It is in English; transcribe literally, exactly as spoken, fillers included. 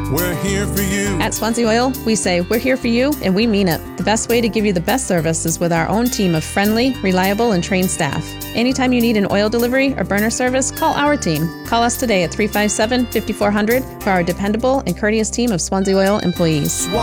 we're here for you. At Swansea Oil, we say we're here for you, and we mean it. The best way to give you the best service is with our own team of friendly, reliable, and trained staff. Anytime you need an oil delivery or burner service, call our team. Call us today at three five seven, five four zero zero for our dependable and courteous team of Swansea Oil employees.